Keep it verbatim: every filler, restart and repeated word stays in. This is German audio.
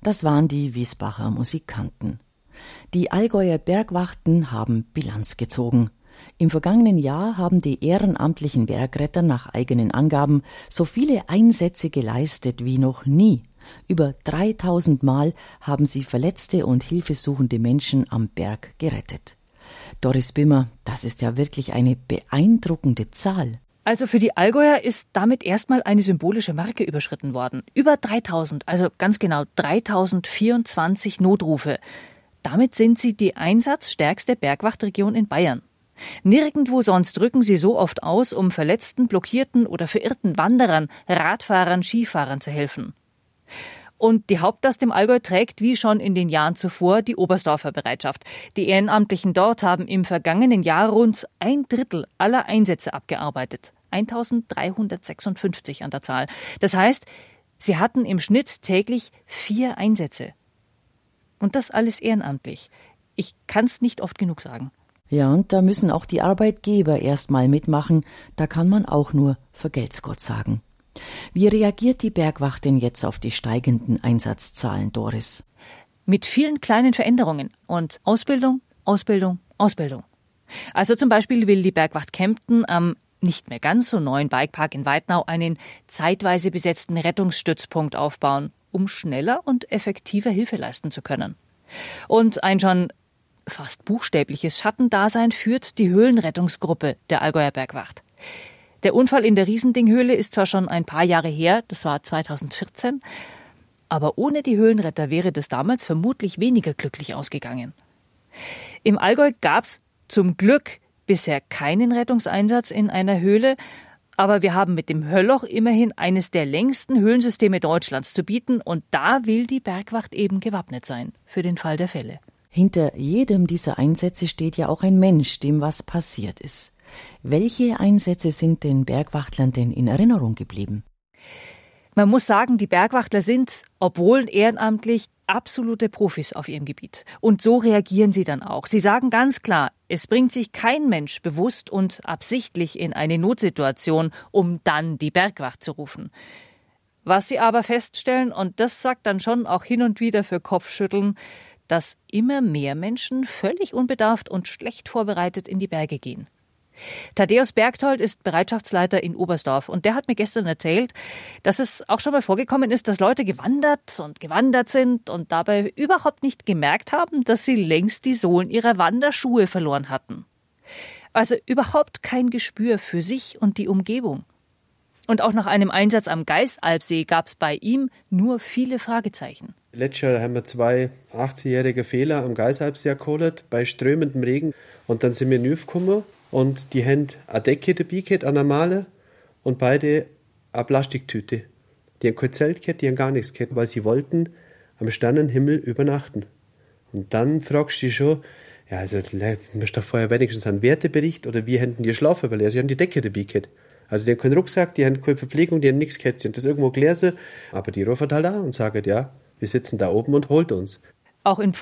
Das waren die Wiesbacher Musikanten. Die Allgäuer Bergwachten haben Bilanz gezogen. Im vergangenen Jahr haben die ehrenamtlichen Bergretter nach eigenen Angaben so viele Einsätze geleistet wie noch nie. Über dreitausend Mal haben sie verletzte und hilfesuchende Menschen am Berg gerettet. Doris Bimmer, das ist ja wirklich eine beeindruckende Zahl. Also für die Allgäuer ist damit erstmal eine symbolische Marke überschritten worden. Über dreitausend, also ganz genau dreitausendvierundzwanzig Notrufe. Damit sind sie die einsatzstärkste Bergwachtregion in Bayern. Nirgendwo sonst rücken sie so oft aus, um verletzten, blockierten oder verirrten Wanderern, Radfahrern, Skifahrern zu helfen. Und die Hauptlast im Allgäu trägt, wie schon in den Jahren zuvor, die Oberstdorfer Bereitschaft. Die Ehrenamtlichen dort haben im vergangenen Jahr rund ein Drittel aller Einsätze abgearbeitet. eintausenddreihundertsechsundfünfzig an der Zahl. Das heißt, sie hatten im Schnitt täglich vier Einsätze. Und das alles ehrenamtlich. Ich kann es nicht oft genug sagen. Ja, und da müssen auch die Arbeitgeber erst mal mitmachen. Da kann man auch nur vergelt's Gott sagen. Wie reagiert die Bergwacht denn jetzt auf die steigenden Einsatzzahlen, Doris? Mit vielen kleinen Veränderungen und Ausbildung, Ausbildung, Ausbildung. Also zum Beispiel will die Bergwacht Kempten am nicht mehr ganz so neuen Bikepark in Weidnau einen zeitweise besetzten Rettungsstützpunkt aufbauen, um schneller und effektiver Hilfe leisten zu können. Und ein schon fast buchstäbliches Schattendasein führt die Höhlenrettungsgruppe der Allgäuer Bergwacht. Der Unfall in der Riesendinghöhle ist zwar schon ein paar Jahre her, das war zweitausendvierzehn, aber ohne die Höhlenretter wäre das damals vermutlich weniger glücklich ausgegangen. Im Allgäu gab es zum Glück bisher keinen Rettungseinsatz in einer Höhle, aber wir haben mit dem Höllloch immerhin eines der längsten Höhlensysteme Deutschlands zu bieten und da will die Bergwacht eben gewappnet sein für den Fall der Fälle. Hinter jedem dieser Einsätze steht ja auch ein Mensch, dem was passiert ist. Welche Einsätze sind den Bergwachtlern denn in Erinnerung geblieben? Man muss sagen, die Bergwachtler sind, obwohl ehrenamtlich, absolute Profis auf ihrem Gebiet. Und so reagieren sie dann auch. Sie sagen ganz klar, es bringt sich kein Mensch bewusst und absichtlich in eine Notsituation, um dann die Bergwacht zu rufen. Was sie aber feststellen, und das sagt dann schon auch hin und wieder für Kopfschütteln, dass immer mehr Menschen völlig unbedarft und schlecht vorbereitet in die Berge gehen. Thaddäus Bergtold ist Bereitschaftsleiter in Oberstdorf und der hat mir gestern erzählt, dass es auch schon mal vorgekommen ist, dass Leute gewandert und gewandert sind und dabei überhaupt nicht gemerkt haben, dass sie längst die Sohlen ihrer Wanderschuhe verloren hatten. Also überhaupt kein Gespür für sich und die Umgebung. Und auch nach einem Einsatz am Geißalpsee gab es bei ihm nur viele Fragezeichen. Letztes Jahr haben wir zwei achtzigjährige Fehler am Geißalpsee geholt, bei strömendem Regen. Und dann sind wir hinübergekommen und die haben eine Decke dabei gehabt, eine normale, und beide eine Plastiktüte. Die haben kein Zelt gehabt, die haben gar nichts gehabt, weil sie wollten am Sternenhimmel übernachten. Und dann fragst du dich schon, ja, also, du musst doch vorher wenigstens einen Wertebericht oder wie hätten die geschlafen, weil sie haben die Decke dabei gehabt. Also die haben keinen Rucksack, die haben keine Verpflegung, die haben nichts gehabt, sie haben das irgendwo gelesen, aber die rufen halt an und sagen, ja, wir sitzen da oben und holt uns. Auch in